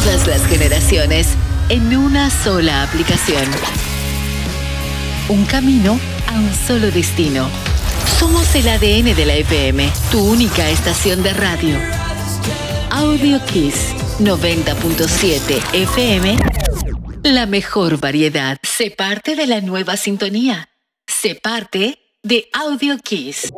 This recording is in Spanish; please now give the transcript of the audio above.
todas las generaciones en una sola aplicación. Un camino a un solo destino. Somos el ADN de la FM, tu única estación de radio. Audio Kiss 90.7 FM. La mejor variedad. Sé parte de la nueva sintonía. Sé parte de Audio Kiss.